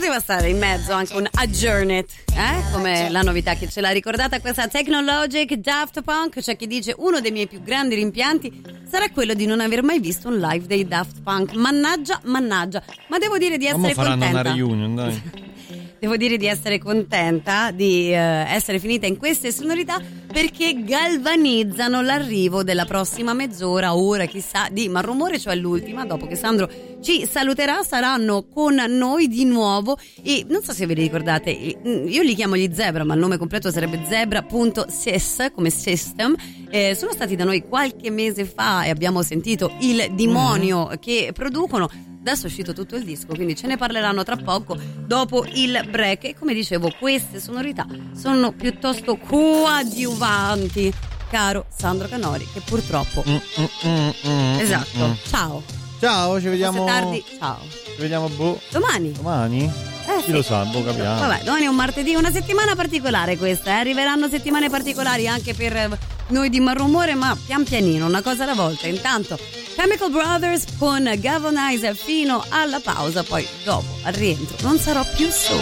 poteva stare in mezzo anche un Adjourned, come la novità che ce l'ha ricordata questa Technologic Daft Punk. C'è chi dice uno dei miei più grandi rimpianti sarà quello di non aver mai visto un live dei Daft Punk. Mannaggia, ma devo dire di essere contenta. Una reunion, dai. Devo dire di essere contenta di essere finita in queste sonorità, perché galvanizzano l'arrivo della prossima mezz'ora, ora chissà, di Malrumore, cioè l'ultima, dopo che Sandro ci saluterà. Saranno con noi di nuovo e non so se vi ricordate, io li chiamo gli Zebra, ma il nome completo sarebbe Zebra.sys, come system. Sono stati da noi qualche mese fa e abbiamo sentito il demonio che producono. Adesso è uscito tutto il disco, quindi ce ne parleranno tra poco dopo il break. E come dicevo, queste sonorità sono piuttosto coadiuvanti, caro Sandro Canori, che purtroppo esatto. Ciao, ci vediamo. Forse tardi. Ciao. Ci vediamo domani? Chi lo sa, capiamo. Vabbè, domani è un martedì, una settimana particolare questa, arriveranno settimane particolari anche per noi di Malrumore, ma pian pianino, una cosa alla volta. Intanto Chemical Brothers con Galvanize fino alla pausa, poi dopo al rientro non sarò più sola.